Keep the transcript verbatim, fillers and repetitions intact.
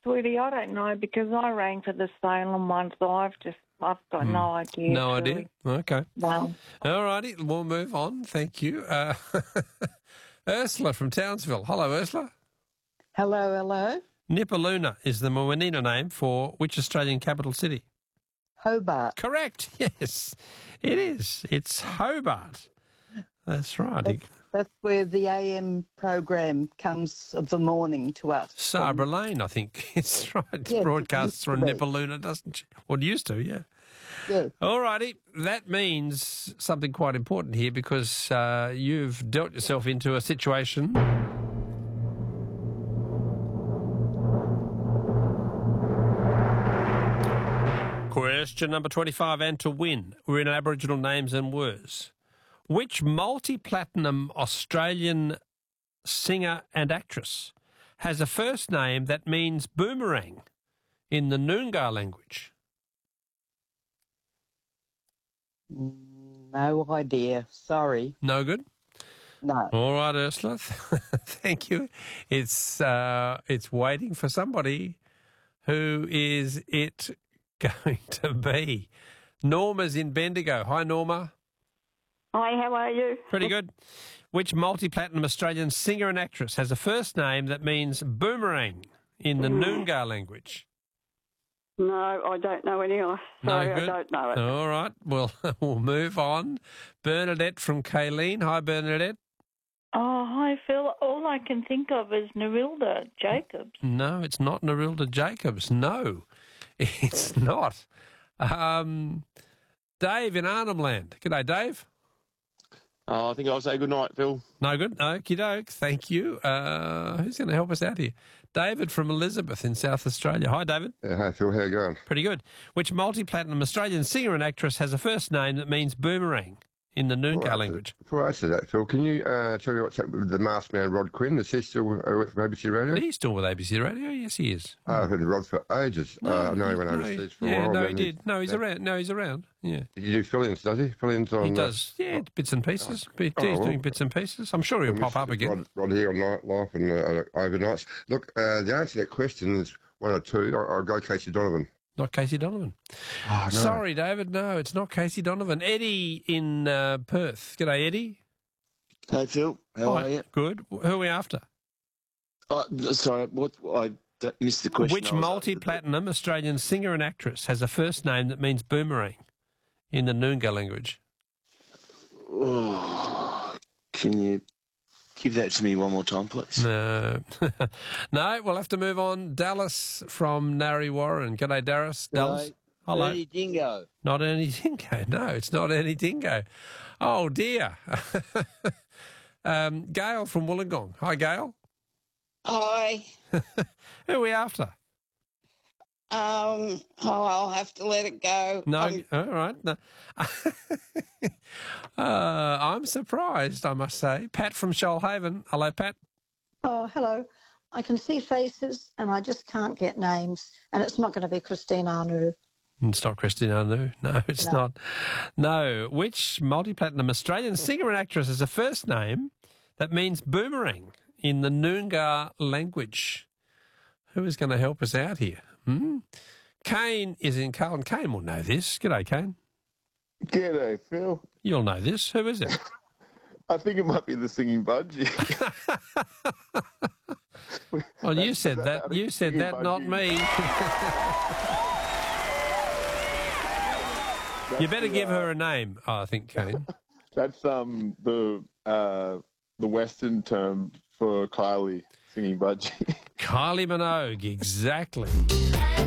sweetie, I don't know because I rang for the Salem one, so I've just, I've got Hmm. no idea. No truly. idea? Okay. No. All righty, we'll move on. Thank you. Uh, Ursula from Townsville. Hello, Ursula. Hello, hello. Nipaluna is the Moanina name for which Australian capital city? Hobart. Correct. Yes, it is. It's Hobart. That's right. That's, that's where the A M program comes of the morning to us. Sabra Lane, I think. It's right. It Yes, broadcasts it from used to be. Nipaluna, doesn't it? Well, it used to, yeah. Yes. All righty. That means something quite important here because uh, you've dealt yourself into a situation. Question number twenty-five, and to win, we're in Aboriginal names and words. Which multi-platinum Australian singer and actress has a first name that means boomerang in the Noongar language? No idea. Sorry. No good? No. All right, Ursula. Thank you. It's uh, it's waiting for somebody. Who is it going to be? Norma's in Bendigo. Hi, Norma. Hi, how are you? Pretty good. Which multi-platinum Australian singer and actress has a first name that means boomerang in the Noongar language? No, I don't know any. I Sorry, No I good. don't know it. All right. Well, we'll move on. Bernadette from Kayleen. Hi, Bernadette. Oh, hi, Phil. All I can think of is Nerilda Jacobs. No, it's not Nerilda Jacobs. No, it's not. Um, Dave in Arnhem Land. G'day, Dave. Oh, I think I'll say good night, Phil. No good. Okie doke. Thank you. Uh, who's going to help us out here? David from Elizabeth in South Australia. Hi, David. Yeah, hi, Phil. How you going? Pretty good. Which multi-platinum Australian singer and actress has a first name that means boomerang in the Noongar Before I language? answer- Before I answer that, Phil, can you uh, tell me what's happened with the masked man, Rod Quinn? Is he still uh, with A B C Radio? He's still with A B C Radio. Yes, he is. Oh, I've heard of Rod for ages. No, uh, I know he went no, overseas for yeah, a while. no, he then did. No, he's yeah. around. No, he's around. Yeah. Did you do fill-ins, does he? Fill-ins on... He uh, does, yeah, bits and pieces. But oh, he's well. doing bits and pieces. I'm sure he'll I pop miss up again. Rod, Rod here on Night Life and uh, overnights. Look, uh, the answer to that question is one or two. I'll, I'll go Casey Donovan. Not Casey Donovan. Oh, no. Sorry, David. No, it's not Casey Donovan. Eddie in uh, Perth. G'day, Eddie. Hey, Phil. How Hi. are you? Good. Who are we after? Uh, sorry, what? I d- missed the question. Which I was- multi-platinum Australian singer and actress has a first name that means boomerang in the Noongar language? Oh, can you give that to me one more time, please? No. No, we'll have to move on. Dallas from Narre Warren. G'day, Dallas. Dallas. Hello. Ernie Dingo. Not Ernie Dingo. No, it's not Ernie Dingo. Oh, dear. um, Gail from Wollongong. Hi, Gail. Hi. Who are we after? Um, oh, I'll have to let it go. No, Um, all right. No. uh, I'm surprised, I must say. Pat from Shoalhaven. Hello, Pat. Oh, hello. I can see faces and I just can't get names. And it's not going to be Christine Arnoux. It's not Christine Arnoux. No, it's No. not. No. Which multi-platinum Australian singer and actress has a first name that means boomerang in the Noongar language? Who is going to help us out here? Hmm? Kane is in Carlton. Kane will know this. G'day, Kane. G'day, Phil. You'll know this. Who is it? I think it might be the singing budgie. Well, you said that. You said that, not me. You better give her a name, I think, Kane. That's um the uh the Western term for Kylie singing budgie. Kylie Minogue, exactly.